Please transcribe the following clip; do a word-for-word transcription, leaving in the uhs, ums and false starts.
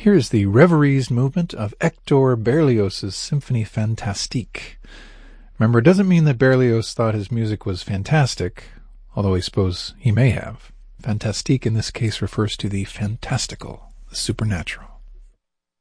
Here is the Reveries movement of Hector Berlioz's Symphonie Fantastique. Remember, it doesn't mean that Berlioz thought his music was fantastic, although I suppose he may have. Fantastique in this case refers to the fantastical, the supernatural.